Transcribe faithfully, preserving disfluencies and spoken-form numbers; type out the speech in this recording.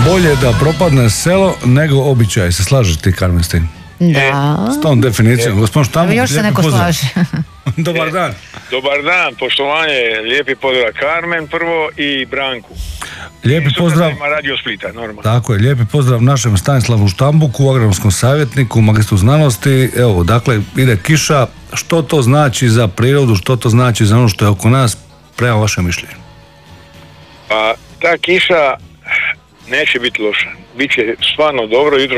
bolje da propadne selo nego običaj. Se slažeš ti, Carmen, s tim? Da. S tom definicijom. Gospodin Štambo, Još se lijepi neko pozdrav. slaže. Dobar dan. Dobar dan, poštovanje, lijepi pozdrav Carmen prvo i Branku. Lijepi I pozdrav. Ima Radio Splita, normalno. Tako je, lijepi pozdrav našem Stanislavu Štambuku, agronomskom savjetniku, magistru znanosti. Evo, dakle, ide kiša. Što to znači za prirodu, što to znači za ono što je oko nas, prema vašem mišljenju? Pa ta kiša neće biti loša. Biće stvarno dobro, jutro